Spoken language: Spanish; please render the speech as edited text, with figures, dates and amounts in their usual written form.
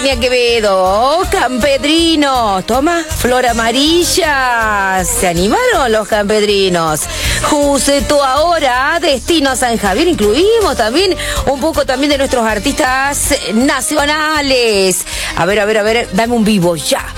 Virginia Quevedo, Campedrinos, toma, Flor Amarilla. ¿Se animaron los campedrinos? Justo ahora, Destino San Javier. Incluimos también un poco también de nuestros artistas nacionales. A ver, dame un vivo ya.